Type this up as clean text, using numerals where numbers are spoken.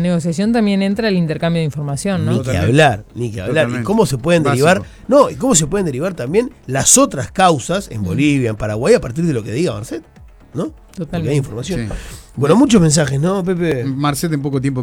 negociación también entra el intercambio de información, ¿no? Ni que hablar. Totalmente. ¿Y cómo se pueden derivar? No, y cómo se pueden derivar también las otras causas en Bolivia, en Paraguay, a partir de lo que diga Marcet, ¿no? Totalmente. Porque hay información. Sí. Bueno, muchos mensajes, ¿no, Pepe? Marcet en poco tiempo